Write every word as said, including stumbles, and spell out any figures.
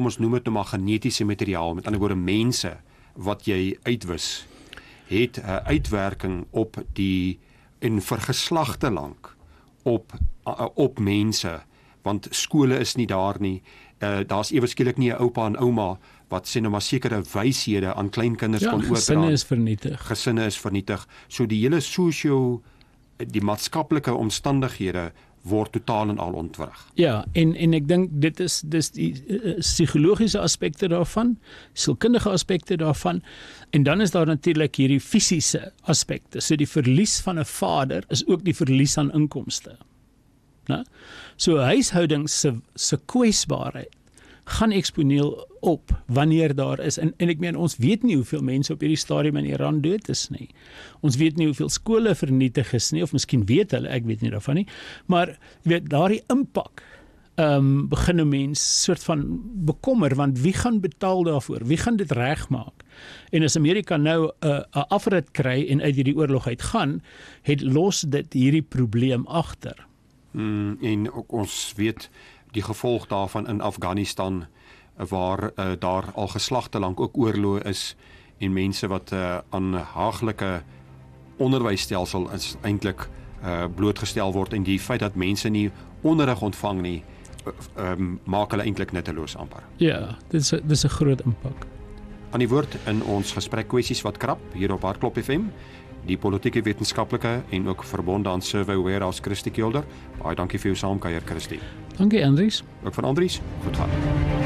kom ons noem dit nou maar genetiese materiaal, met ander woorde mense wat jy uitwis, het 'n uitwerking op die en vir geslagte lank op uh, op mense, want skole is nie daar nie. Uh, daar's ewe skielik nie 'n oupa en ouma wat sê nou maar sekere wyshede aan kleinkinders ja, kon oordra. gesinne is vernietig. Gesinne is vernietig. So die hele sosio die maatskaplike omstandighede word totaal en al ontwrig. Ja, en en ek dink dit is dis die uh, psigologiese aspekte daarvan, sielkundige aspekte daarvan, en dan is daar natuurlik hierdie fisiese aspekte. So die verlies van 'n vader is ook die verlies aan inkomste. né? So huishoudings se se kwesbaarheid gaan eksponeel op wanneer daar is, en, en ek meen, ons weet nie hoeveel mense op hierdie stadium in Iran dood is nie. Ons weet nie hoeveel skole vernietig is nie, of miskien weet hulle, ek weet nie daarvan nie, maar jy weet, daardie impak um, begin 'n mens soort van bekommer, want wie gaan betaal daarvoor? Wie gaan dit regmaak? En as Amerika nou 'n uh, 'n afrit kry en uit hierdie oorlog uitgaan, het los dit hierdie probleem agter. Mm, en ook ons weet die gevolg daarvan in Afghanistan, waar uh, daar al geslagte lank ook oorloë is, en mense wat uh, aan haaglike onderwysstelsel is eintlik uh, blootgestel word, en die feit dat mense nie onderrig ontvang nie, uh, um, maak hulle eintlik nutteloos amper. Ja, dit is 'n dis 'n groot impak. Aan die woord in ons gesprek kwessies wat krap hier op Hartklop F M, die politieke wetenskaplike en ook verbonde aan Survey Warehouse Christie Kilder. Baie dankie vir jou saamkuier, Christie. Dankie Andries. Ook van Andries, goed gaan.